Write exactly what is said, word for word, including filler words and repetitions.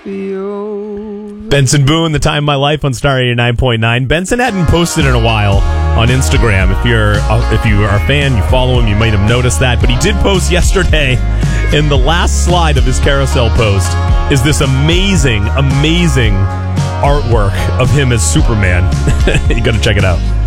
Benson Boone, The Time of My Life on Star eighty-nine point nine. Benson hadn't posted in a while on Instagram. If you're uh, if you are a fan, you follow him, you might have noticed that. But he did post yesterday, and the last slide of his carousel post is this amazing, amazing artwork of him as Superman. You got to check it out.